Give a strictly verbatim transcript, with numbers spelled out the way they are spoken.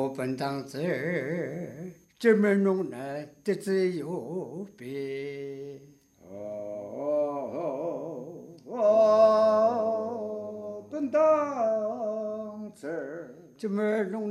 我本当知，这门中呢的自有别。 哦哦，本当知。 这门中。